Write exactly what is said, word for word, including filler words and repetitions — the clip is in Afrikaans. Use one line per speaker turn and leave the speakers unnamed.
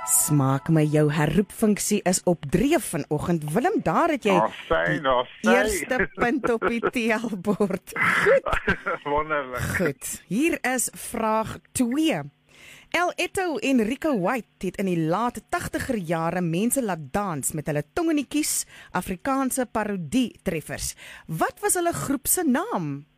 Smaak my, jou herroepfunksie is op dreef vanoggend. Willem, daar het jy
Oh, sy, oh, sy.
die eerste punt op die teelbord. Goed.
Wonderlik.
Goed, hier is vraag twee. El Etto en Rico White het in die laat tagtiger jare mense laat dans met hulle tong in die kies, Afrikaanse parodie treffers. Wat was hulle groep se naam?